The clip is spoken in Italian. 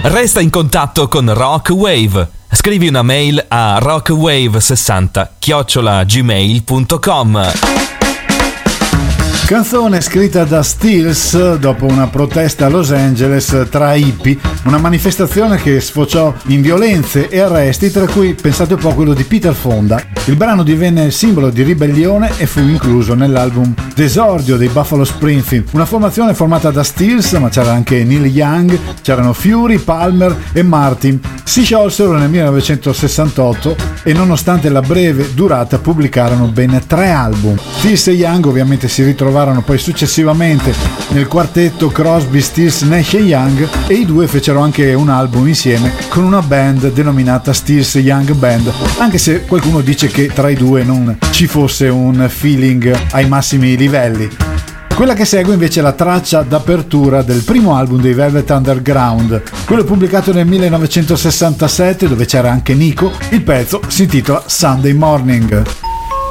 Resta in contatto con Rock Wave. Scrivi una mail a rockwave60@gmail.com. Canzone scritta da Stills dopo una protesta a Los Angeles tra hippie, una manifestazione che sfociò in violenze e arresti, tra cui pensate un po' quello di Peter Fonda. Il brano divenne simbolo di ribellione e fu incluso nell'album d'esordio dei Buffalo Springfield, una formazione formata da Stills, ma c'era anche Neil Young, c'erano Fury, Palmer e Martin. Si sciolsero nel 1968 e nonostante la breve durata pubblicarono ben 3 album. Stills e Young ovviamente si ritrovarono poi successivamente nel quartetto Crosby, Stills, Nash e Young, e i due fecero anche un album insieme con una band denominata Stills Young Band, anche se qualcuno dice che tra i due non ci fosse un feeling ai massimi livelli. Quella che segue invece è la traccia d'apertura del primo album dei Velvet Underground, quello pubblicato nel 1967, dove c'era anche Nico. Il pezzo si intitola Sunday Morning.